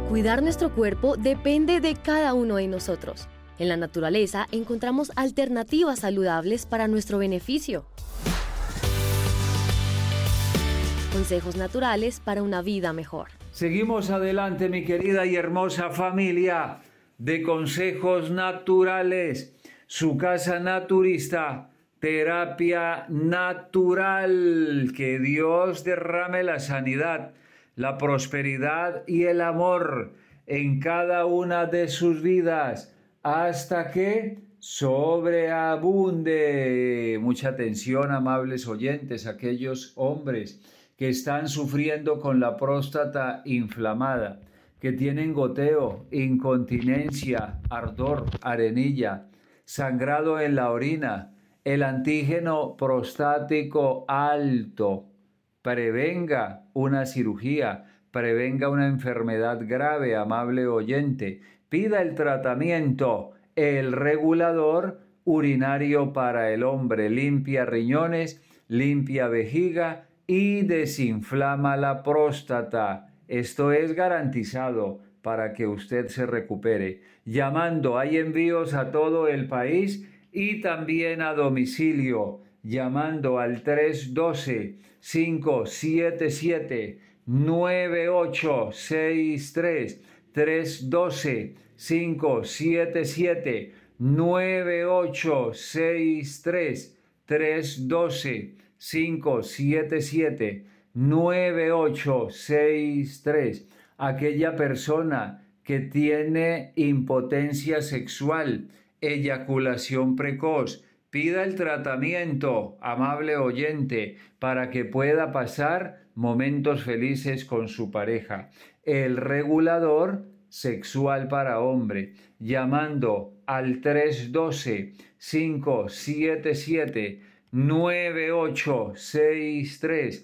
Cuidar nuestro cuerpo depende de cada uno de nosotros. En la naturaleza encontramos alternativas saludables para nuestro beneficio. Consejos naturales para una vida mejor. Seguimos adelante, mi querida y hermosa familia de Consejos Naturales, su casa naturista, terapia natural. Que Dios derrame la sanidad, la prosperidad y el amor en cada una de sus vidas hasta que sobreabunde. Mucha atención, amables oyentes, aquellos hombres que están sufriendo con la próstata inflamada, que tienen goteo, incontinencia, ardor, arenilla, sangrado en la orina, el antígeno prostático alto. Prevenga una cirugía, prevenga una enfermedad grave, amable oyente. Pida el tratamiento, el regulador urinario para el hombre. Limpia riñones, limpia vejiga y desinflama la próstata. Esto es garantizado para que usted se recupere. Llamando, hay envíos a todo el país y también a domicilio. Llamando al 312-577-9863. 312-577-9863. 312-577-9863. Aquella persona que tiene impotencia sexual, eyaculación precoz, pida el tratamiento, amable oyente, para que pueda pasar momentos felices con su pareja. El regulador sexual para hombre, llamando al 312-577-9863,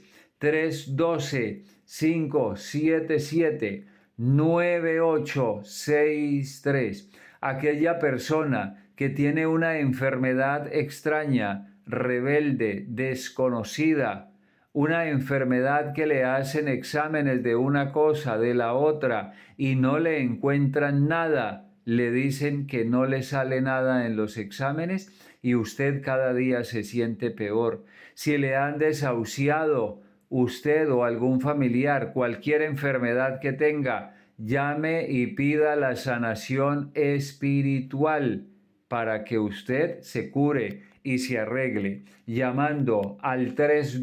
312-577-9863. Aquella persona que tiene una enfermedad extraña, rebelde, desconocida, una enfermedad que le hacen exámenes de una cosa, de la otra, y no le encuentran nada, le dicen que no le sale nada en los exámenes y usted cada día se siente peor. Si le han desahuciado usted o algún familiar, cualquier enfermedad que tenga, llame y pida la sanación espiritual para que usted se cure y se arregle, llamando al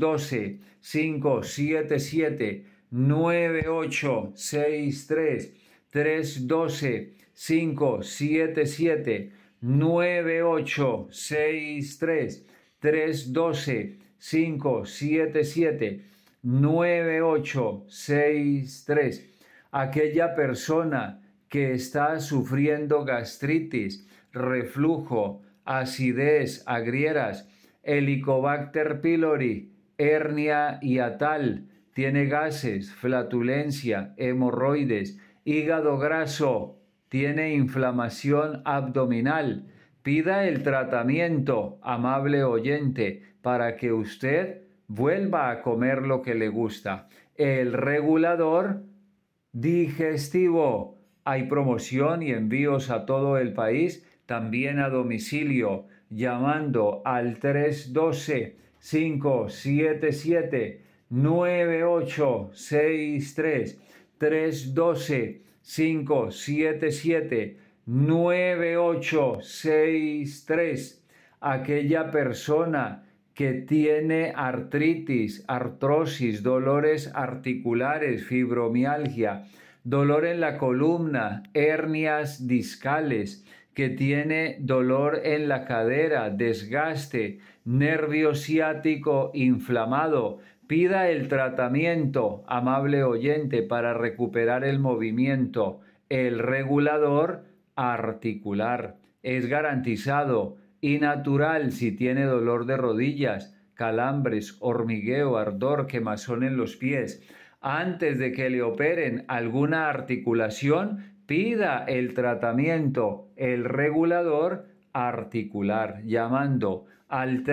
312-577-9863, 312-577-9863, 312-577-9863. Aquella persona que está sufriendo gastritis, reflujo, acidez, agrieras, Helicobacter pylori, hernia hiatal, tiene gases, flatulencia, hemorroides, hígado graso, tiene inflamación abdominal. Pida el tratamiento, amable oyente, para que usted vuelva a comer lo que le gusta. El regulador digestivo. Hay promoción y envíos a todo el país, también a domicilio, llamando al 312-577-9863, 312-577-9863. Aquella persona que tiene artritis, artrosis, dolores articulares, fibromialgia, dolor en la columna, hernias discales, que tiene dolor en la cadera, desgaste, nervio ciático inflamado, pida el tratamiento, amable oyente, para recuperar el movimiento. El regulador articular es garantizado y natural si tiene dolor de rodillas, calambres, hormigueo, ardor, quemazón en los pies. Antes de que le operen alguna articulación, pida el tratamiento, el regulador articular, llamando al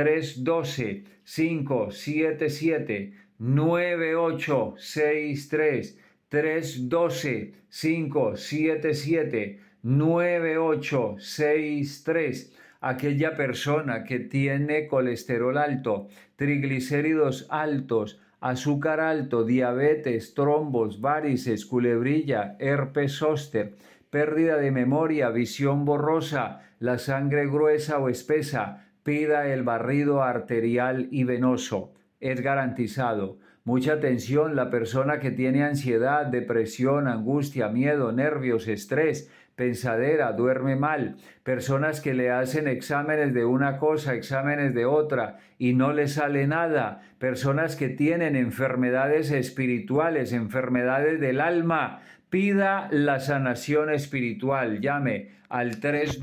312-577-9863, 312-577-9863. Aquella persona que tiene colesterol alto, triglicéridos altos, azúcar alto, diabetes, trombos, varices, culebrilla, herpes zóster, pérdida de memoria, visión borrosa, la sangre gruesa o espesa, pida el barrido arterial y venoso. Es garantizado. Mucha atención, la persona que tiene ansiedad, depresión, angustia, miedo, nervios, estrés, pensadera, duerme mal, personas que le hacen exámenes de una cosa, exámenes de otra y no le sale nada, personas que tienen enfermedades espirituales, enfermedades del alma, pida la sanación espiritual. Llame al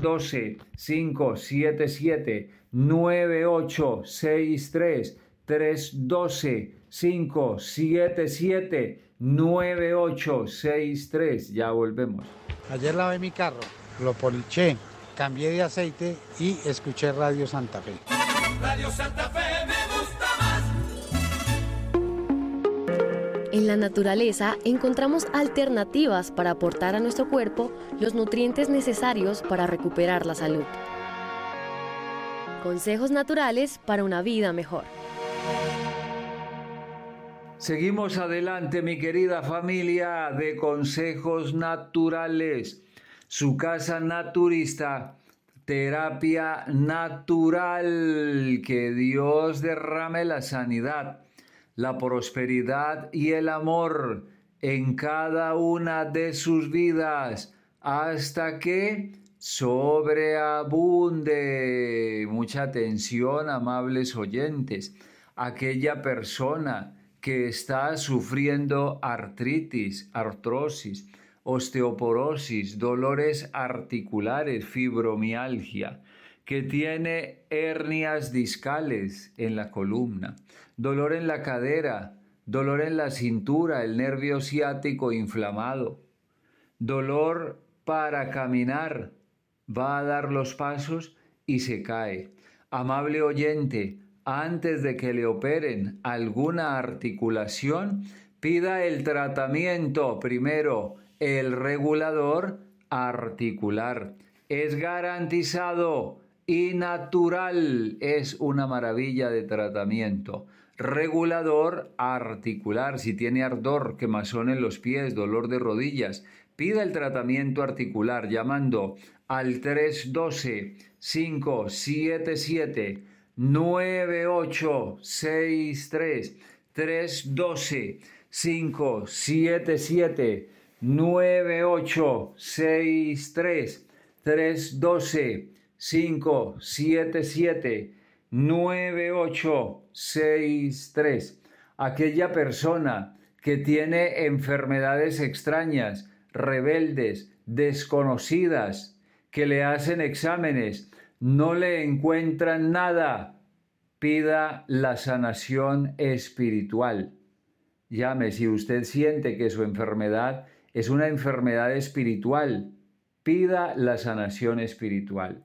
312-577-9863, 312-577-9863. Ya volvemos. Ayer lavé mi carro, lo poliché, cambié de aceite y escuché Radio Santa Fe. Radio Santa Fe me gusta más. En la naturaleza encontramos alternativas para aportar a nuestro cuerpo los nutrientes necesarios para recuperar la salud. Consejos naturales para una vida mejor. Seguimos adelante, mi querida familia de Consejos Naturales. Su casa naturista, terapia natural. Que Dios derrame la sanidad, la prosperidad y el amor en cada una de sus vidas hasta que sobreabunde. Mucha atención, amables oyentes. Aquella persona que está sufriendo artritis, artrosis, osteoporosis, dolores articulares, fibromialgia, que tiene hernias discales en la columna, dolor en la cadera, dolor en la cintura, el nervio ciático inflamado, dolor para caminar, va a dar los pasos y se cae. Amable oyente, antes de que le operen alguna articulación, pida el tratamiento primero, el regulador articular. Es garantizado y natural, es una maravilla de tratamiento. Regulador articular, si tiene ardor, quemazón en los pies, dolor de rodillas, pida el tratamiento articular llamando al 312-577-9863, 312-577-9863, 312-577-9863. Aquella persona que tiene enfermedades extrañas, rebeldes, desconocidas, que le hacen exámenes, no le encuentran nada, pida la sanación espiritual. Llame si usted siente que su enfermedad es una enfermedad espiritual, pida la sanación espiritual.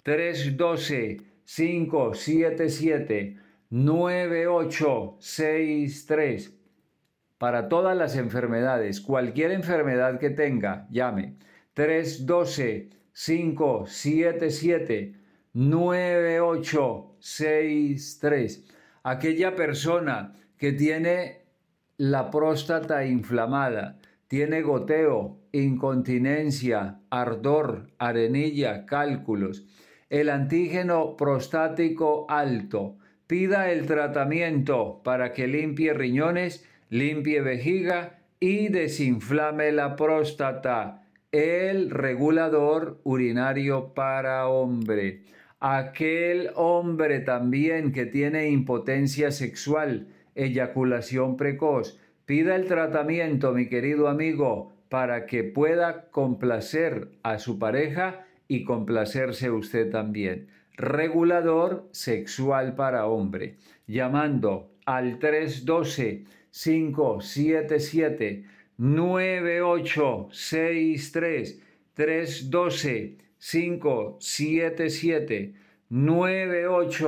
312-577-9863. Para todas las enfermedades, cualquier enfermedad que tenga, llame 312-577-9863. Aquella persona que tiene la próstata inflamada, tiene goteo, incontinencia, ardor, arenilla, cálculos, el antígeno prostático alto, pida el tratamiento para que limpie riñones, limpie vejiga y desinflame la próstata. El regulador urinario para hombre. Aquel hombre también que tiene impotencia sexual, eyaculación precoz, pida el tratamiento, mi querido amigo, para que pueda complacer a su pareja y complacerse usted también. Regulador sexual para hombre. Llamando al 312-577-9863,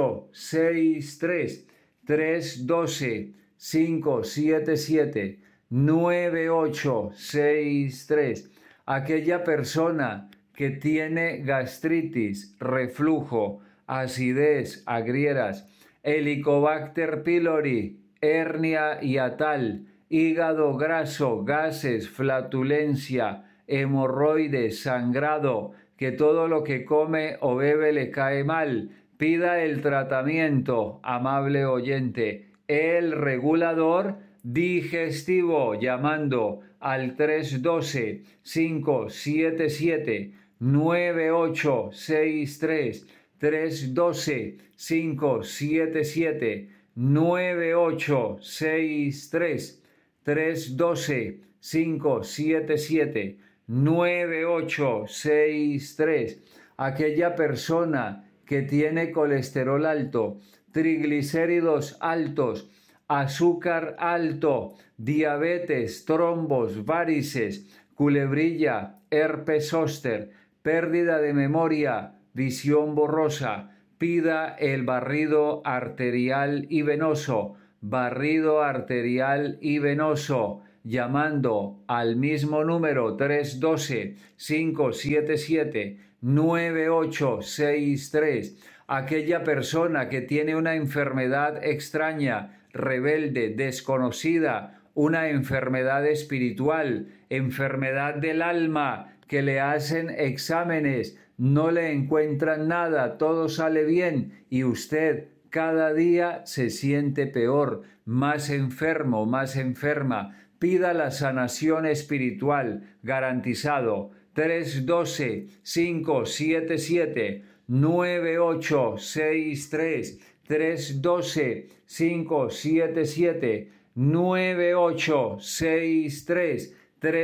312-577-9863, 312-577-9863. 9863. Aquella persona que tiene gastritis, reflujo, acidez, agrieras, Helicobacter pylori, hernia hiatal, hígado graso, gases, flatulencia, hemorroides, sangrado, que todo lo que come o bebe le cae mal. Pida el tratamiento, amable oyente, el regulador digestivo, llamando al 312-577-9863, 312-577-9863, 312-577-9863. Aquella persona que tiene colesterol alto, triglicéridos altos, azúcar alto, diabetes, trombos, varices, culebrilla, herpes zóster, pérdida de memoria, visión borrosa, pida el barrido arterial y venoso, llamando al mismo número 312-577-9863. Aquella persona que tiene una enfermedad extraña, rebelde, desconocida, una enfermedad espiritual, enfermedad del alma, que le hacen exámenes, no le encuentran nada, todo sale bien y usted cada día se siente peor, más enfermo, más enferma. Pida la sanación espiritual, garantizado. 312-577-9863, 312-577-9863,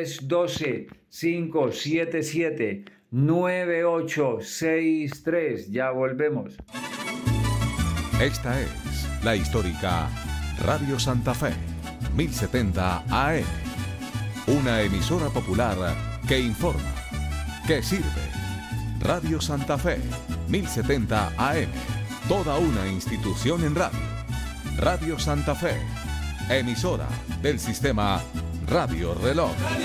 312-577-9863. Ya volvemos. Esta es la histórica Radio Santa Fe, 1070 AM. Una emisora popular que informa, que sirve. Radio Santa Fe, 1070 AM. Toda una institución en radio. Radio Santa Fe, emisora del sistema Radio Reloj.